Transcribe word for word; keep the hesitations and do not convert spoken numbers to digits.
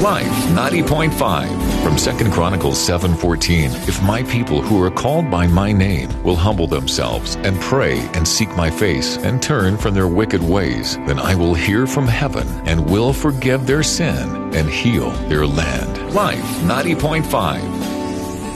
Life ninety point five. From Second Chronicles seven fourteen. If my people who are called by my name will humble themselves and pray and seek my face and turn from their wicked ways, then I will hear from heaven and will forgive their sin and heal their land. Life ninety point five.